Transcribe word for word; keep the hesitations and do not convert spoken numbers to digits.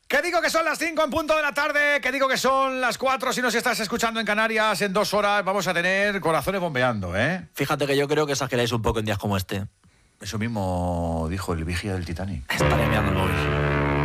Que digo que son las cinco en punto de la tarde, que digo que son las cuatro si nos estás escuchando en Canarias. En dos horas vamos a tener corazones bombeando, ¿eh? Fíjate que yo creo que exageráis un poco en días como este. Eso mismo dijo el vigía del Titanic. Estaré mirando el móvil.